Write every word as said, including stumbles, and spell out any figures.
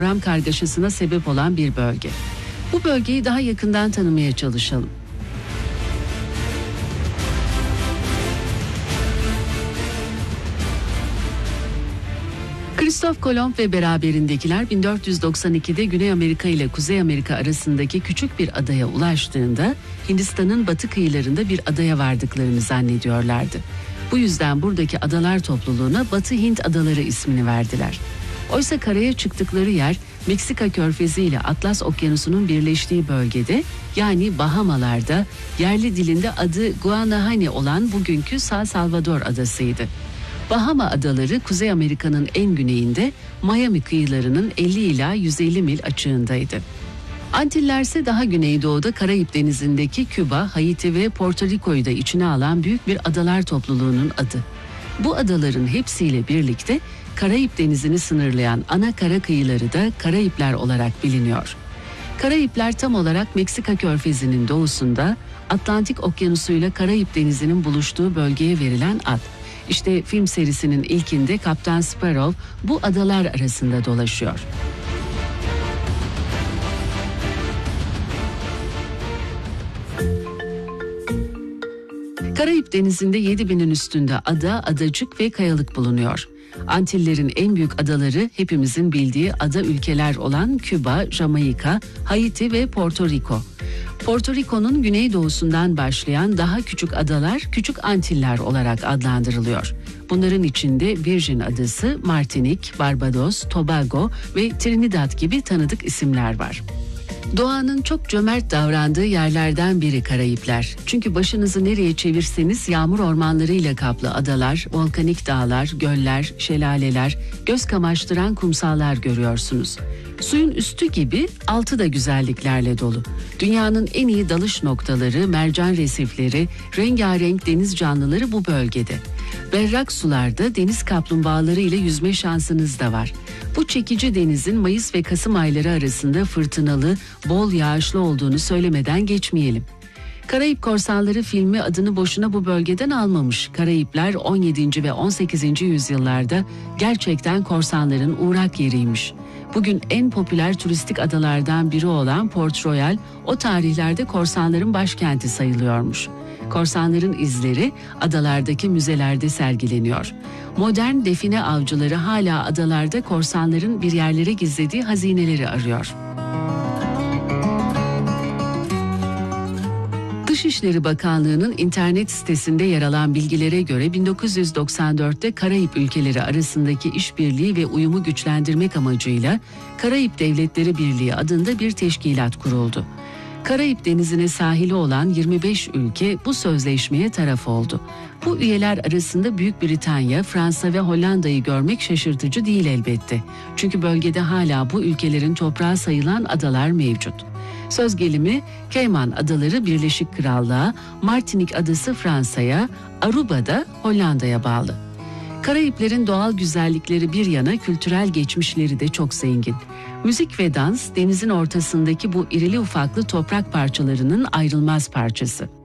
kavram kargaşasına sebep olan bir bölge. Bu bölgeyi daha yakından tanımaya çalışalım. Kristof Kolomb ve beraberindekiler bin dört yüz doksan ikide Güney Amerika ile Kuzey Amerika arasındaki küçük bir adaya ulaştığında Hindistan'ın batı kıyılarında bir adaya vardıklarını zannediyorlardı. Bu yüzden buradaki adalar topluluğuna Batı Hint Adaları ismini verdiler. Oysa karaya çıktıkları yer Meksika Körfezi ile Atlas Okyanusu'nun birleştiği bölgede, yani Bahamalar'da, yerli dilinde adı Guanahani olan bugünkü San Salvador adasıydı. Bahama Adaları Kuzey Amerika'nın en güneyinde, Miami kıyılarının elli ila yüz elli mil açığındaydı. Antiller ise daha güneydoğuda Karayip Denizi'ndeki Küba, Haiti ve Porto Rico'yu da içine alan büyük bir adalar topluluğunun adı. Bu adaların hepsiyle birlikte Karayip Denizi'ni sınırlayan ana kara kıyıları da Karayipler olarak biliniyor. Karayipler tam olarak Meksika Körfezi'nin doğusunda, Atlantik Okyanusu ile Karayip Denizi'nin buluştuğu bölgeye verilen ad. İşte film serisinin ilkinde Kaptan Sparrow bu adalar arasında dolaşıyor. Karayip Denizi'nde yedi binin üstünde ada, adacık ve kayalık bulunuyor. Antillerin en büyük adaları hepimizin bildiği ada ülkeler olan Küba, Jamaika, Haiti ve Porto Rico. Porto Rico'nun güneydoğusundan başlayan daha küçük adalar Küçük Antiller olarak adlandırılıyor. Bunların içinde Virgin Adası, Martinik, Barbados, Tobago ve Trinidad gibi tanıdık isimler var. Doğanın çok cömert davrandığı yerlerden biri Karayipler. Çünkü başınızı nereye çevirseniz yağmur ormanlarıyla kaplı adalar, volkanik dağlar, göller, şelaleler, göz kamaştıran kumsallar görüyorsunuz. Suyun üstü gibi altı da güzelliklerle dolu. Dünyanın en iyi dalış noktaları, mercan resifleri, rengarenk deniz canlıları bu bölgede. Berrak sularda deniz kaplumbağaları ile yüzme şansınız da var. Bu çekici denizin Mayıs ve Kasım ayları arasında fırtınalı, bol yağışlı olduğunu söylemeden geçmeyelim. Karayip Korsanları filmi adını boşuna bu bölgeden almamış. Karayipler on yedinci ve on sekizinci yüzyıllarda gerçekten korsanların uğrak yeriymiş. Bugün en popüler turistik adalardan biri olan Port Royal, o tarihlerde korsanların başkenti sayılıyormuş. Korsanların izleri adalardaki müzelerde sergileniyor. Modern define avcıları hala adalarda korsanların bir yerlere gizlediği hazineleri arıyor. Dışişleri Bakanlığı'nın internet sitesinde yer alan bilgilere göre bin dokuz yüz doksan dörtte Karayip ülkeleri arasındaki işbirliği ve uyumu güçlendirmek amacıyla Karayip Devletleri Birliği adında bir teşkilat kuruldu. Karayip Denizi'ne sahili olan yirmi beş ülke bu sözleşmeye taraf oldu. Bu üyeler arasında Büyük Britanya, Fransa ve Hollanda'yı görmek şaşırtıcı değil elbette. Çünkü bölgede hala bu ülkelerin toprağı sayılan adalar mevcut. Söz gelimi Cayman Adaları Birleşik Krallığa, Martinik Adası Fransa'ya, Aruba da Hollanda'ya bağlı. Karayiplerin doğal güzellikleri bir yana kültürel geçmişleri de çok zengin. Müzik ve dans denizin ortasındaki bu irili ufaklı toprak parçalarının ayrılmaz parçası.